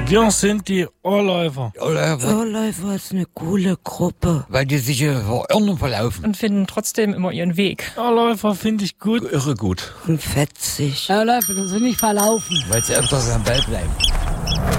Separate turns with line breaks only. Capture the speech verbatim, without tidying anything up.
Wir sind die Ohrläufer.
Ohrläufer ist eine coole Gruppe.
Weil die sich hier verirren verlaufen.
Und finden trotzdem immer ihren Weg.
Ohrläufer finde ich gut.
Irre gut.
Und fetzig.
Ohrläufer sind nicht verlaufen.
Weil sie öfters am Ball bleiben.